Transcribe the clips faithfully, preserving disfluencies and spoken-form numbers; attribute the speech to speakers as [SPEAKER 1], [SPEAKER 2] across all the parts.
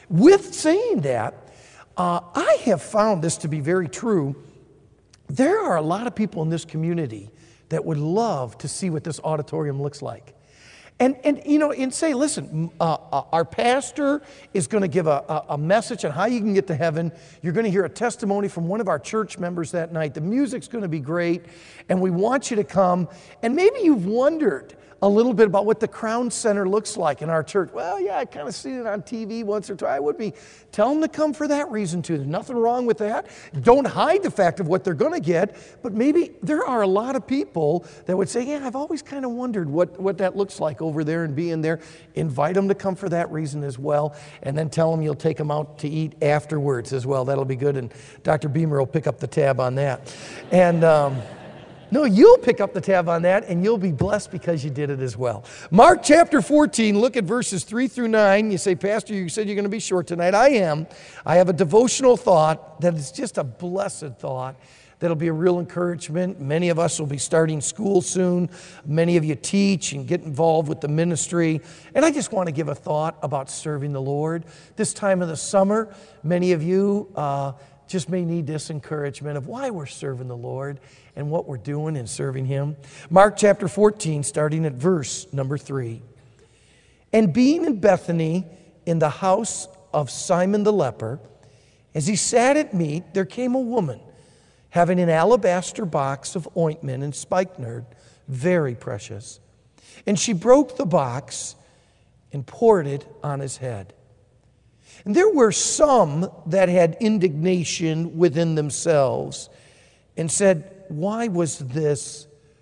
[SPEAKER 1] With saying that, uh, I have found this to be very true. There are a lot of people in this community that would love to see what this auditorium looks like. And, and you know, and say, listen, uh, uh, our pastor is going to give a, a, a message on how you can get to heaven. You're going to hear a testimony from one of our church members that night. The music's going to be great, and we want you to come. And maybe you've wondered a little bit about what the Crown Center looks like in our church. Well, yeah, I kind of seen it on T V once or twice. I would be. Tell them to come for that reason too. There's nothing wrong with that. Don't hide the fact of what they're going to get. But maybe there are a lot of people that would say, yeah, I've always kind of wondered what, what that looks like over there and being there. Invite them to come for that reason as well. And then tell them you'll take them out to eat afterwards as well. That'll be good. And Doctor Beamer will pick up the tab on that. And... Um, No, you'll pick up the tab on that, and you'll be blessed because you did it as well. Mark chapter fourteen, look at verses three through nine. You say, Pastor, you said you're going to be short tonight. I am. I have a devotional thought that is just a blessed thought that'll be a real encouragement. Many of us will be starting school soon. Many of you teach and get involved with the ministry. And I just want to give a thought about serving the Lord. This time of the summer, many of you uh, just may need this encouragement of why we're serving the Lord and what we're doing in serving Him. Mark chapter fourteen, starting at verse number three. And being in Bethany in the house of Simon the leper, as he sat at meat, there came a woman having an alabaster box of ointment and spikenard, very precious. And she broke the box and poured it on his head. And there were some that had indignation within themselves and said, why was this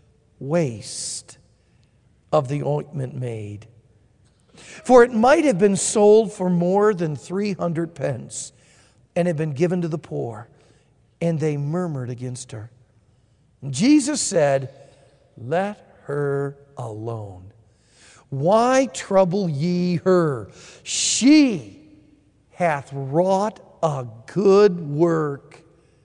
[SPEAKER 1] waste of the ointment made? For it might have been sold for more than three hundred pence and have been given to the poor. And they murmured against her. And Jesus said, let her alone. Why trouble ye her? She hath wrought a good work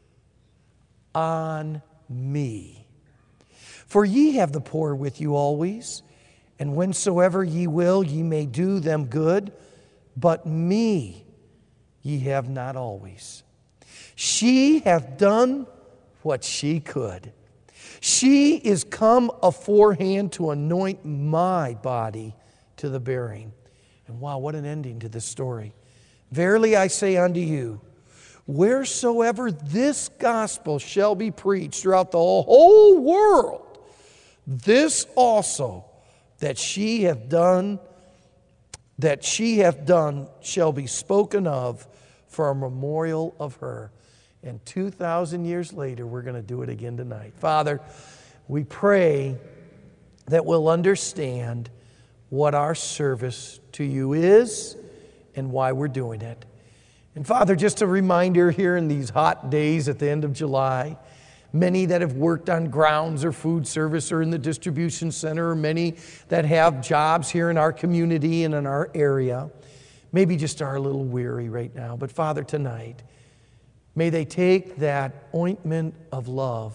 [SPEAKER 1] on me. For ye have the poor with you always, and whensoever ye will, ye may do them good, but me ye have not always. She hath done what she could. She is come aforehand to anoint my body to the burying. And wow, what an ending to this story. Verily I say unto you, wheresoever this gospel shall be preached throughout the whole world, this also that she hath done, that she hath done shall be spoken of for a memorial of her. And two thousand years later, we're going to do it again tonight. Father, we pray that we'll understand what our service to you is and why we're doing it. And Father, just a reminder here in these hot days at the end of July, many that have worked on grounds or food service or in the distribution center, or many that have jobs here in our community and in our area, maybe just are a little weary right now. But Father, tonight, may they take that ointment of love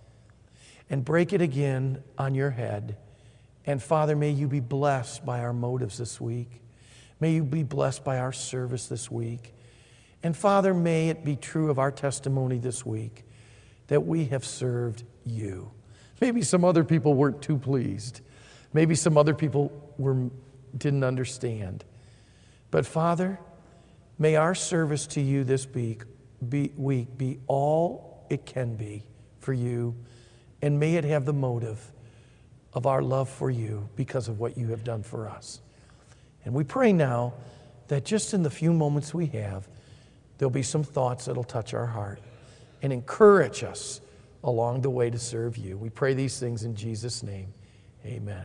[SPEAKER 1] and break it again on your head. And Father, may you be blessed by our motives this week. May you be blessed by our service this week. And Father, may it be true of our testimony this week that we have served you. Maybe some other people weren't too pleased. Maybe some other people were, didn't understand. But Father, may our service to you this week be, week be all it can be for you, and may it have the motive of our love for you because of what you have done for us. And we pray now that just in the few moments we have, there'll be some thoughts that'll touch our heart and encourage us along the way to serve you. We pray these things in Jesus' name. Amen.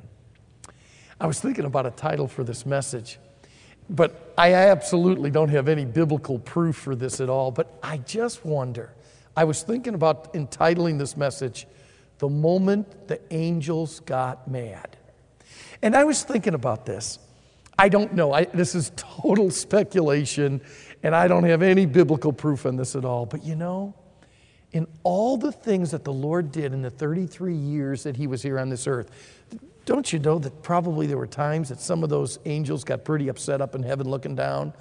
[SPEAKER 1] I was thinking about a title for this message, but I absolutely don't have any biblical proof for this at all. But I just wonder, I was thinking about entitling this message, The Moment the Angels Got Mad. And I was thinking about this. I don't know. I, this is total speculation, and I don't have any biblical proof on this at all. But you know, in all the things that the Lord did in the thirty-three years that he was here on this earth, don't you know that probably there were times that some of those angels got pretty upset up in heaven looking down?